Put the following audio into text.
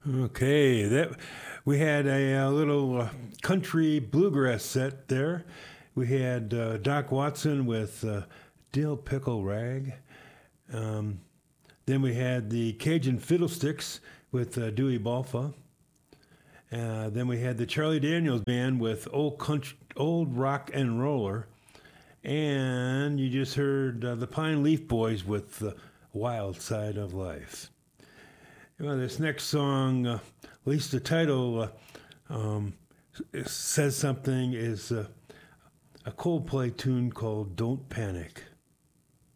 Okay, that we had a little country bluegrass set there. We had Doc Watson with Dill Pickle Rag. Um, then we had the Cajun Fiddlesticks with Dewey Balfa. Then we had the Charlie Daniels Band with Old Rock and Roller. And you just heard the Pine Leaf Boys with The Wild Side of Life. Well, this next song, at least the title says something, is a Coldplay tune called Don't Panic.